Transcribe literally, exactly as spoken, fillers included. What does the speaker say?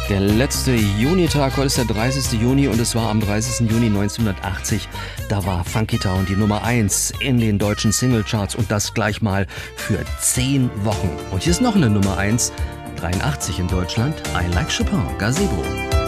Der letzte Junitag, heute ist der dreißigste Juni und es war am dreißigsten Juni neunzehnhundertachtzig. Da war Funky Town die Nummer eins in den deutschen Singlecharts und das gleich mal für zehn Wochen. Und hier ist noch eine Nummer eins, dreiundachtzig in Deutschland, I Like Chopin, Gazebo.